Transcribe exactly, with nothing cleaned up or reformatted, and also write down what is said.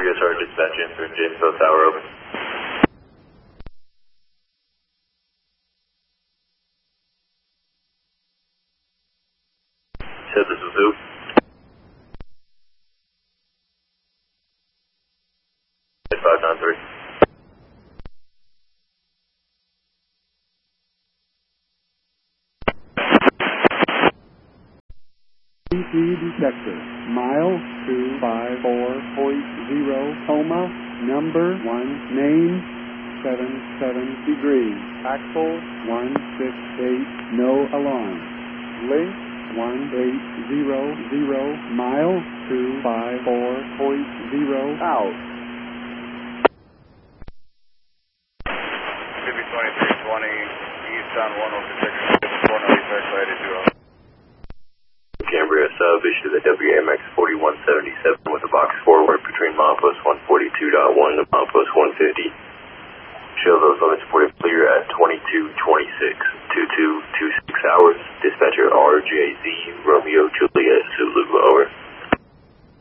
Cambria, sorry, dispatch in through Jamesville Tower, open. Said this is who? five nine three. P T detector, mile two five four point zero, coma, number one, name, seven seven degrees, axle, one six eight, no alarm, link, one eight zero zero, mile two five four point zero, out. Should be twenty-three twenty, east on one oh six, four ninety-six, eighty-two. Cambria sub, issue the W M X forty-one seventy-seven with a box forward between milepost one forty-two point one and milepost one fifty. Show those limits for clear at